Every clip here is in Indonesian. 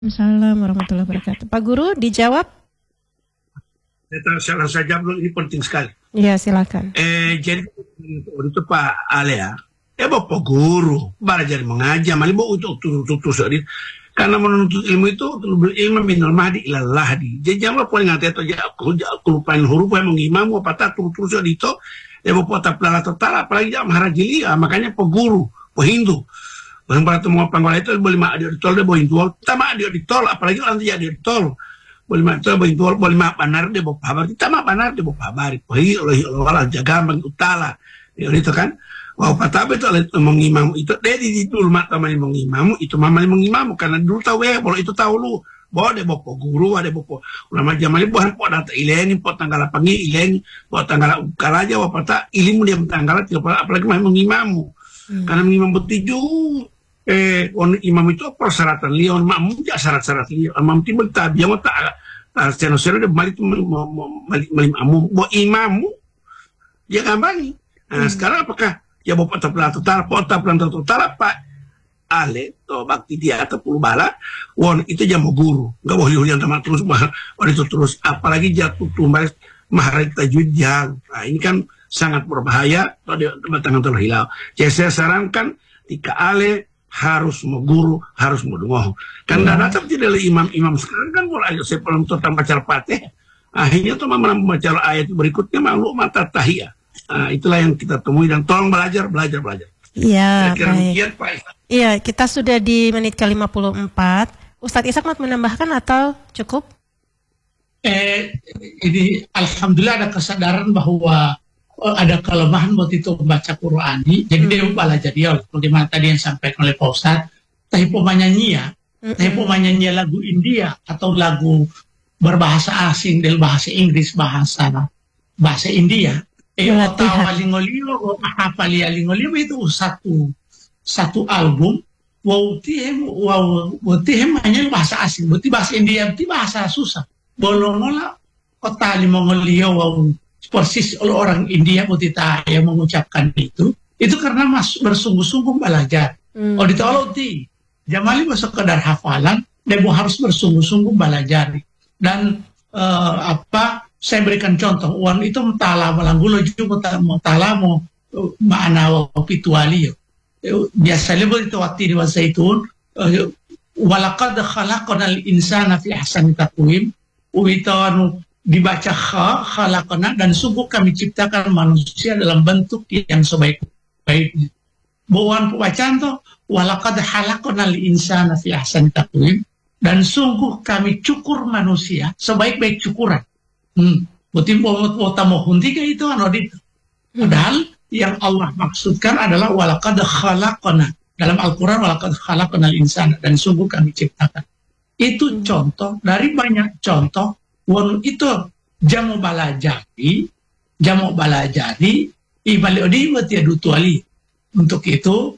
Assalamualaikum warahmatullahi wabarakatuh. Pak Guru, dijawab? Saya jawab dulu, ini penting sekali. Iya, silakan. Jadi untuk Pak Ale ya, Bapak guru, belajar mengajar, malah untuk tutur karena menuntut ilmu itu ilmu minal mahdi ilal lahdi. Jadi jangan paling ngerti atau aku lupain huruf yang mengimamu apa tak tutur dito, Bapak tak pelala total, apalagi jangan maharaji makanya Pak guru, Pak Hindu. Orang pada temu panggola itu boleh mak dia ditol dia boleh jual, tamak dia ditol, apalagi orang dia ditol. Boleh mak itu boleh jual, boleh mak panar dia bawa kabar, kita mak panar dia bawa kabar. Pergi oleh jaga bang utala, itu kan. Wah patah itu oleh mengimamu itu, dia di dulu mak tamai mengimamu itu mama mengimamu karena dulu tahu ya, kalau itu tahu lu. Bawa dia bawa guru, ada bawa ulama zaman ini bukan pot data ileni, pot tanggal pangi ileni, pot tanggal kalaja, wah patah ilmu dia tanggal apalagi mah mengimamu, karena mengimam betuju. Imam itu persyaratan liya, makmum tidak syarat-syarat liya. Imam itu bertabiah, tak seno-seno dia balik malim buat imamu, dia gambangi. Nah sekarang apakah ya bapak terpelan total apa? Ale, atau bakti dia atau puluh bala, itu jamu guru, nggak boleh hujan sama terus, itu terus, apalagi jatuh tumbal maharaj tajwid jauh. Nah ini kan sangat berbahaya kalau dia batangan terhilau. Jadi saya sarankan jika ale harus mau guru, harus mau dengoh. Kan datang tidak ada imam-imam sekarang kan mulai aja saya belum tentang baca Fatihah. Akhirnya tuh membaca ayat berikutnya makhluk mata tahiyah. Nah, itulah yang kita temui dan tolong belajar. Iya, baik. Iya, kita sudah di menit ke-54. Ustadz Ishak mau menambahkan atau cukup? Ini alhamdulillah ada kesadaran bahwa ada kelemahan waktu itu membaca Qur'ani, jadi dia belajar dia bagaimana tadi yang disampaikan oleh Pak Ustadz, tapi pemanyanyi lagu India atau lagu berbahasa asing dari bahasa Inggris bahasa India, itu satu album, wawtihem hanya bahasa asing, berarti bahasa India berarti bahasa susah, bolongola kota limongolio persis oleh orang India Mutita yang mengucapkan itu karena bersungguh-sungguh belajar. Oh ditoloti, jamali sekedar hafalan, dia harus bersungguh-sungguh belajar. Dan saya berikan contoh, uang itu mentala melanggulo juga mentala mau makna wapituali. Biasanya begitu waktu di Zaitun, walaqad khalaqnal insana fi ahsani taqwim, uitanu dibaca khalaqna dan sungguh kami ciptakan manusia dalam bentuk yang sebaik-baiknya. Bawaan pembacaan tuh walaqad khalaqnal insana fi ahsani taqwim, dan sungguh kami cukur manusia sebaik-baik cukuran. Berarti mau huntiga itu anodit. Padahal yang Allah maksudkan adalah walaqad khalaqna. Dalam Al-Qur'an walaqad khalaqnal insana, dan sungguh kami ciptakan. Itu contoh dari banyak contoh. Wong itu jamu balajari ibali odi berarti dutuali. Untuk itu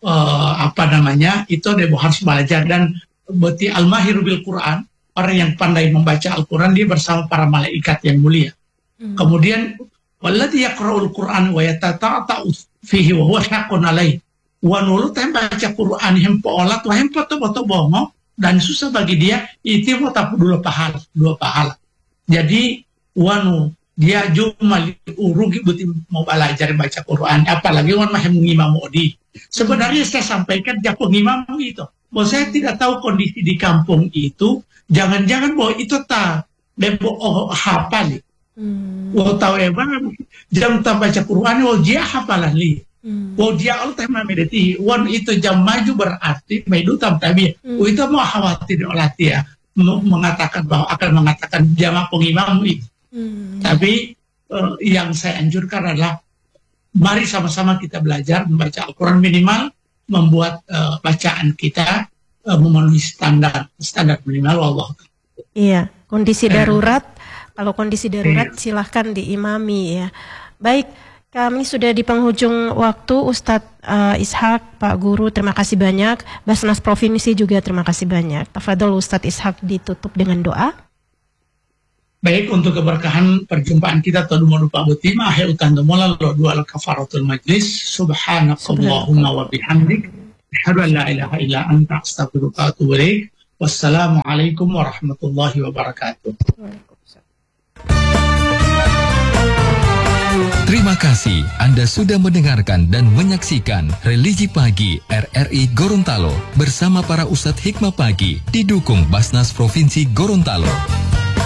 itu dia harus belajar, dan berarti al-mahir bil Quran, orang yang pandai membaca Al-Quran dia bersama para malaikat yang mulia. Kemudian walladzi yaqra'ul Quran wa yatata'u fihi wa huwa syaqqun alaihi. Wa nulu baca Quran hempo olat wa hempo to bongo, dan susah bagi dia itu mau tak dua pahala. Jadi dia cuma urugi buti mau belajar baca Quran, apalagi mah mengimam odi. Sebenarnya saya sampaikan dia pengimam itu, bahwa saya tidak tahu kondisi di kampung itu, jangan-jangan bahwa itu tak debo hafal. Tahu jam tak baca Quran, dia hafalan li. Dia Allah tema mediti, itu jam maju berarti medu tabi. Itu mau khawatir oleh dia mengatakan bahwa akan mengatakan jamaah pengimam itu. Tapi yang saya anjurkan adalah mari sama-sama kita belajar membaca Al-Quran, minimal membuat bacaan kita memenuhi standar minimal. Allah. Iya, kondisi darurat. Kalau kondisi darurat silahkan diimami ya. Baik, kami sudah di penghujung waktu. Ustadz Ishak, Pak Guru, terima kasih banyak. Basnas Provinsi juga terima kasih banyak. Tafadhol Ustadz Ishak, ditutup dengan doa. Baik, untuk keberkahan perjumpaan kita tadu lupa butima ahe utan demola lo dua al kafaratul majlis subhanakallahumma wa bihamdik asyhadu an la ilaha illa anta astaghfiruka wa atubu ilaik. Wassalamualaikum warahmatullahi wabarakatuh. Terima kasih Anda sudah mendengarkan dan menyaksikan Religi Pagi RRI Gorontalo bersama para Ustadz Hikmah Pagi didukung Basnas Provinsi Gorontalo.